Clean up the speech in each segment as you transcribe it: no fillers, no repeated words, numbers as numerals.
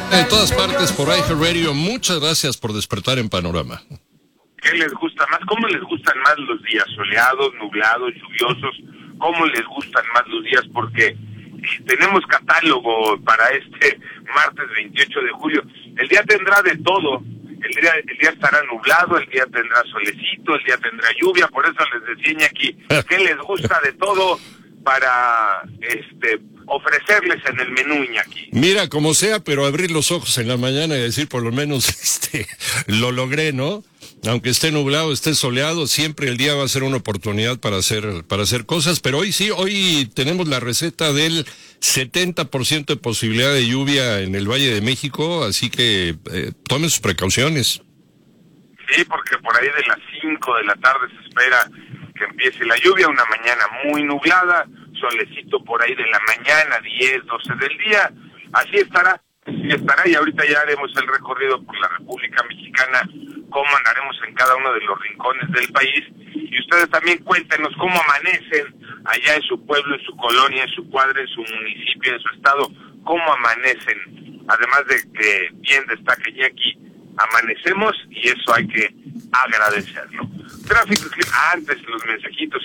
En todas partes por iHeartRadio. Muchas gracias por despertar en Panorama. ¿Qué les gusta más? ¿Cómo les gustan más los días? ¿Soleados, nublados, lluviosos? ¿Cómo les gustan más los días? Porque tenemos catálogo para este martes 28 de julio. El día tendrá de todo. El día estará nublado, el día tendrá solecito, el día tendrá lluvia. Por eso les decía Iñaki, ¿qué les gusta de todo para ofrecerles en el menú, Iñaki? Mira, como sea, pero abrir los ojos en la mañana y decir, por lo menos, lo logré, ¿no? Aunque esté nublado, esté soleado, siempre el día va a ser una oportunidad para hacer cosas, pero hoy tenemos la receta del 70% de posibilidad de lluvia en el Valle de México, así que tomen sus precauciones. Sí, porque por ahí de las 5 de la tarde se espera que empiece la lluvia, una mañana muy nublada, solecito por ahí de la mañana, 10, 12 del día, así estará, y ahorita ya haremos el recorrido por la República Mexicana, cómo andaremos en cada uno de los rincones del país, y ustedes también cuéntenos cómo amanecen allá en su pueblo, en su colonia, en su cuadra, en su municipio, en su estado, cómo amanecen, además de que bien destaque Iñaki, amanecemos y eso hay que agradecerlo. Tráfico, antes los mensajitos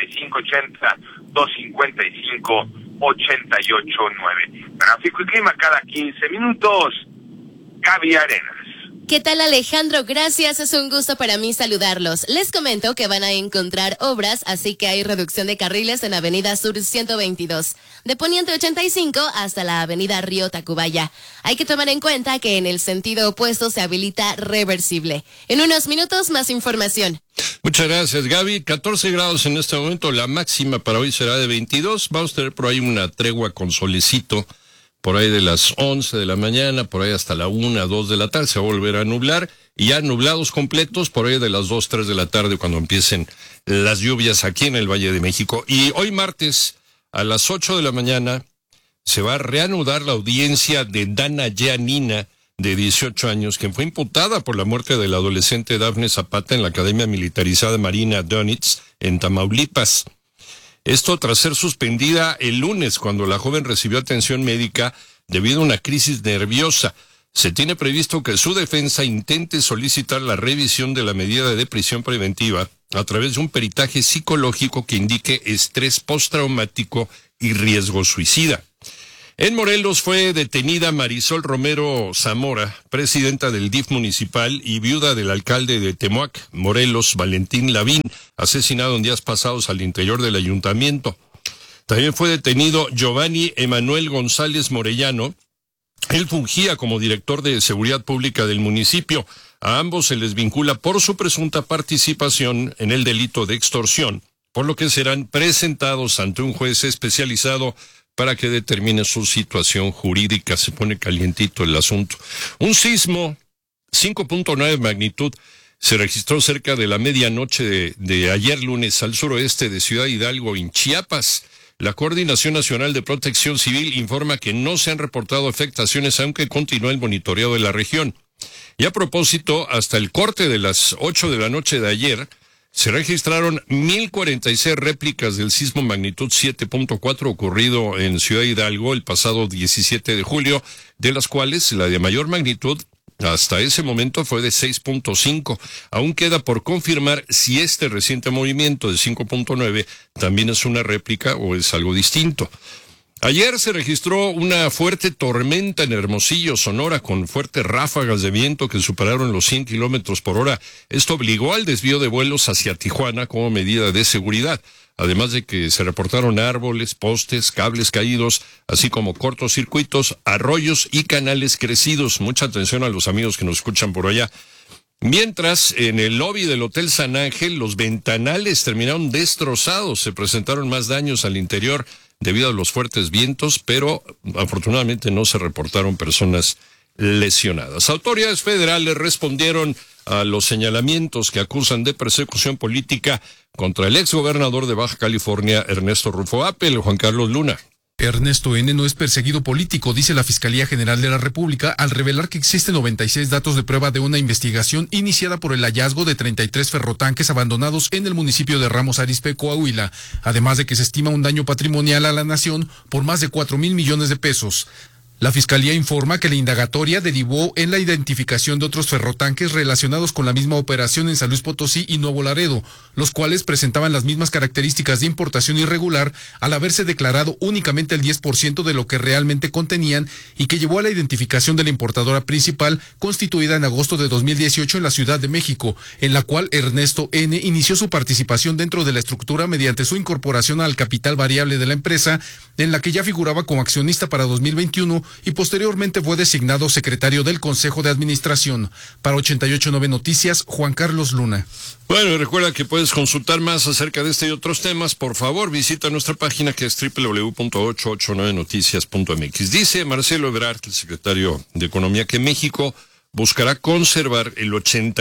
5580-255-889. Tráfico y clima cada 15 minutos. Gaby Arenas. ¿Qué tal, Alejandro? Gracias, es un gusto para mí saludarlos. Les comento que van a encontrar obras, así que hay reducción de carriles en Avenida Sur 122, de Poniente 85 hasta la Avenida Río Tacubaya. Hay que tomar en cuenta que en el sentido opuesto se habilita reversible. En unos minutos, más información. Muchas gracias, Gaby. 14 grados en este momento, la máxima para hoy será de 22. Vamos a tener por ahí una tregua con solecito. Por ahí de las 11 de la mañana, por ahí hasta la 1, 2 de la tarde, se va a volver a nublar, y ya nublados completos por ahí de las 2, 3 de la tarde, cuando empiecen las lluvias aquí en el Valle de México. Y hoy martes, a las 8 de la mañana, se va a reanudar la audiencia de Dana Yanina, de 18 años, quien fue imputada por la muerte del adolescente Dafne Zapata en la Academia Militarizada Marina Donitz, en Tamaulipas. Esto tras ser suspendida el lunes, cuando la joven recibió atención médica debido a una crisis nerviosa. Se tiene previsto que su defensa intente solicitar la revisión de la medida de prisión preventiva a través de un peritaje psicológico que indique estrés postraumático y riesgo suicida. En Morelos fue detenida Marisol Romero Zamora, presidenta del DIF municipal y viuda del alcalde de Temoac, Morelos, Valentín Lavín, asesinado en días pasados al interior del ayuntamiento. También fue detenido Giovanni Emanuel González Morellano. Él fungía como director de seguridad pública del municipio. A ambos se les vincula por su presunta participación en el delito de extorsión, por lo que serán presentados ante un juez especializado para que determine su situación jurídica. Se pone calientito el asunto. Un sismo 5.9 magnitud se registró cerca de la medianoche de ayer lunes al suroeste de Ciudad Hidalgo, en Chiapas. La Coordinación Nacional de Protección Civil informa que no se han reportado afectaciones, aunque continúa el monitoreo de la región. Y a propósito, hasta el corte de las 8 de la noche de ayer, se registraron 1,046 réplicas del sismo magnitud 7.4 ocurrido en Ciudad Hidalgo el pasado 17 de julio, de las cuales la de mayor magnitud hasta ese momento fue de 6.5. Aún queda por confirmar si este reciente movimiento de 5.9 también es una réplica o es algo distinto. Ayer se registró una fuerte tormenta en Hermosillo, Sonora, con fuertes ráfagas de viento que superaron los 100 kilómetros por hora. Esto obligó al desvío de vuelos hacia Tijuana como medida de seguridad, además de que se reportaron árboles, postes, cables caídos, así como cortocircuitos, arroyos y canales crecidos. Mucha atención a los amigos que nos escuchan por allá. Mientras, en el lobby del Hotel San Ángel, los ventanales terminaron destrozados. Se presentaron más daños al interior debido a los fuertes vientos, pero afortunadamente no se reportaron personas lesionadas. Autoridades federales respondieron a los señalamientos que acusan de persecución política contra el exgobernador de Baja California, Ernesto Rufo Appel. Juan Carlos Luna. Ernesto N. no es perseguido político, dice la Fiscalía General de la República, al revelar que existen 96 datos de prueba de una investigación iniciada por el hallazgo de 33 ferrotanques abandonados en el municipio de Ramos Arizpe, Coahuila, además de que se estima un daño patrimonial a la nación por más de 4,000 millones de pesos. La Fiscalía informa que la indagatoria derivó en la identificación de otros ferrotanques relacionados con la misma operación en San Luis Potosí y Nuevo Laredo, los cuales presentaban las mismas características de importación irregular al haberse declarado únicamente el 10% de lo que realmente contenían y que llevó a la identificación de la importadora principal constituida en agosto de 2018 en la Ciudad de México, en la cual Ernesto N. inició su participación dentro de la estructura mediante su incorporación al capital variable de la empresa, en la que ya figuraba como accionista para 2021 y posteriormente fue designado secretario del Consejo de Administración. Para 88.9 Noticias, Juan Carlos Luna. Bueno, recuerda que puedes consultar más acerca de este y otros temas. Por favor, visita nuestra página que es www.889noticias.mx. Dice Marcelo Ebrard, el secretario de Economía, que México buscará conservar el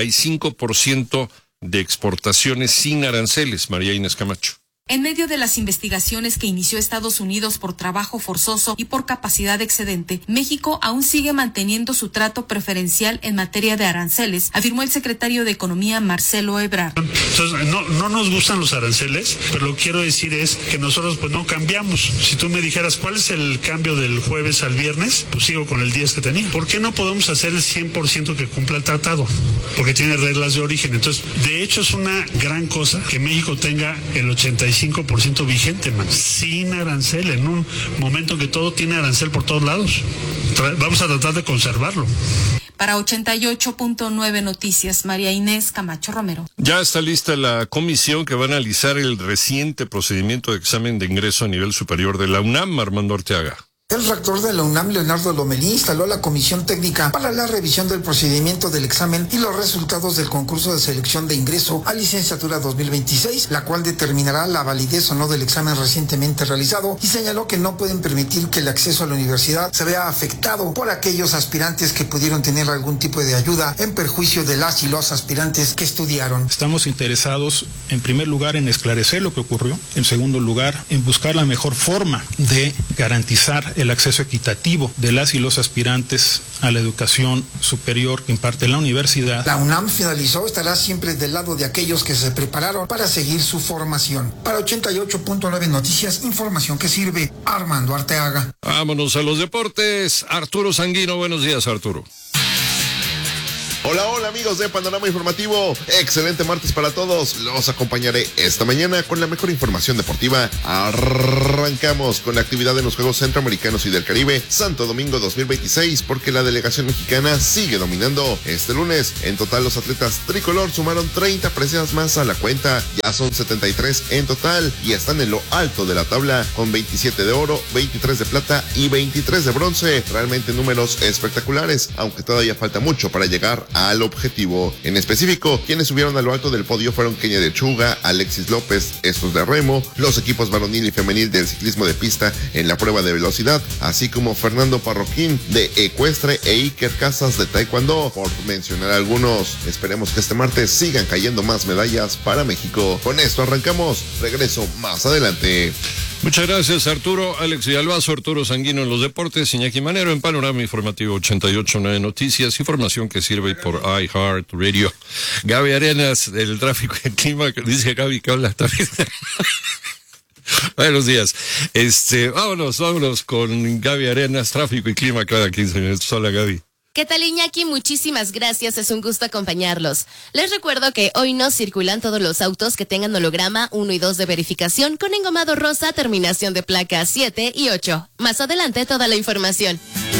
85% de exportaciones sin aranceles. María Inés Camacho. En medio de las investigaciones que inició Estados Unidos por trabajo forzoso y por capacidad excedente, México aún sigue manteniendo su trato preferencial en materia de aranceles, afirmó el secretario de Economía Marcelo Ebrard. Entonces, no nos gustan los aranceles, pero lo que quiero decir es que nosotros pues no cambiamos. Si tú me dijeras cuál es el cambio del jueves al viernes, pues sigo con el 10 que tenía. ¿Por qué no podemos hacer el 100% que cumpla el tratado? Porque tiene reglas de origen. Entonces, de hecho es una gran cosa que México tenga el 85% vigente, sin arancel, en un momento en que todo tiene arancel por todos lados. Vamos a tratar de conservarlo. Para 88.9 Noticias, María Inés Camacho Romero. Ya está lista la comisión que va a analizar el reciente procedimiento de examen de ingreso a nivel superior de la UNAM, Armando Arteaga. El rector de la UNAM, Leonardo Lomelí, instaló la comisión técnica para la revisión del procedimiento del examen y los resultados del concurso de selección de ingreso a licenciatura 2026, la cual determinará la validez o no del examen recientemente realizado, y señaló que no pueden permitir que el acceso a la universidad se vea afectado por aquellos aspirantes que pudieron tener algún tipo de ayuda en perjuicio de las y los aspirantes que estudiaron. Estamos interesados, en primer lugar, en esclarecer lo que ocurrió, en segundo lugar, en buscar la mejor forma de garantizar el acceso equitativo de las y los aspirantes a la educación superior que imparte la universidad. La UNAM, finalizó, estará siempre del lado de aquellos que se prepararon para seguir su formación. Para 88.9 Noticias, información que sirve. Armando Arteaga. Vámonos a los deportes. Arturo Sanguino, buenos días, Arturo. Hola amigos de Panorama Informativo, excelente martes para todos, los acompañaré esta mañana con la mejor información deportiva. Arrancamos con la actividad en los Juegos Centroamericanos y del Caribe, Santo Domingo 2026, porque la delegación mexicana sigue dominando. Este lunes, en total los atletas tricolor sumaron 30 preseas más a la cuenta, ya son 73 en total y están en lo alto de la tabla con 27 de oro, 23 de plata y 23 de bronce, realmente números espectaculares, aunque todavía falta mucho para llegar al objetivo. En específico, quienes subieron a lo alto del podio fueron Kenia de Chuga, Alexis López, estos de remo, los equipos varonil y femenil del ciclismo de pista en la prueba de velocidad, así como Fernando Parroquín de ecuestre e Iker Casas de taekwondo, por mencionar algunos. Esperemos que este martes sigan cayendo más medallas para México. Con esto arrancamos, regreso más adelante. Muchas gracias, Arturo. Alex Villalbazo, Arturo Sanguino en los deportes, Iñaki Manero en Panorama Informativo 88.9 Noticias, información que sirve por iHeartRadio. Gaby Arenas, del tráfico y el clima, dice Gaby que habla también. Buenos días. Vámonos con Gaby Arenas, tráfico y clima cada 15 minutos. Hola, Gaby. ¿Qué tal, Iñaki? Muchísimas gracias, es un gusto acompañarlos. Les recuerdo que hoy no circulan todos los autos que tengan holograma 1 y 2 de verificación con engomado rosa, terminación de placa 7 y 8. Más adelante toda la información.